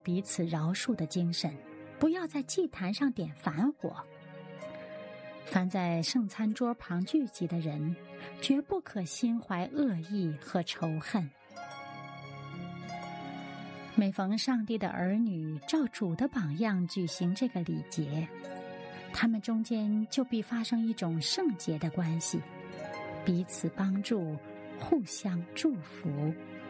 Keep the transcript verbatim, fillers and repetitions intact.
彼此饶恕的精神，不要在祭坛上点反火。凡在圣餐桌旁聚集的人，绝不可心怀恶意和仇恨。每逢上帝的儿女照主的榜样举行这个礼节，他们中间就必发生一种圣洁的关系，彼此帮助，互相祝福。